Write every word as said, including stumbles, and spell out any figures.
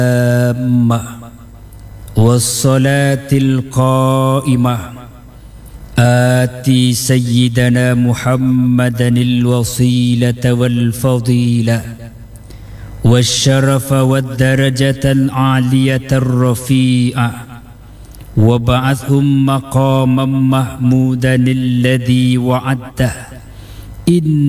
والصلاة القائمة آتي سيدنا محمدا الوسيلة والفضيلة والشرف والدرجة العالية الرفيعة وبعثهم مقاما محمودا الذي وعده. إن